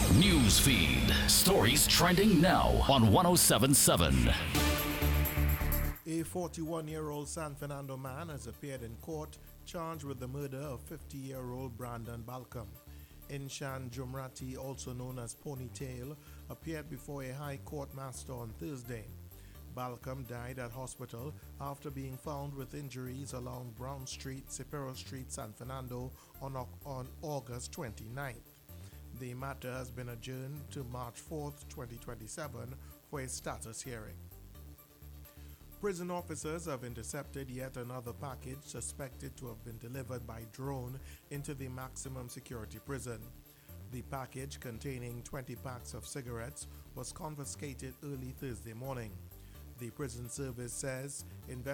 News feed. Stories trending now on 1077. A 41-year-old San Fernando man has appeared in court charged with the murder of 50-year-old Brandon Balcom. Inshan Jumrati, also known as Ponytail, appeared before a High Court master on Thursday. Balcom died at hospital after being found with injuries along Brown Street, Cepero Street, San Fernando on August 29th. The matter has been adjourned to March 4th, 2027 for a status hearing. Prison officers have intercepted yet another package suspected to have been delivered by drone into the maximum security prison. The package, containing 20 packs of cigarettes, was confiscated early Thursday morning. The prison service says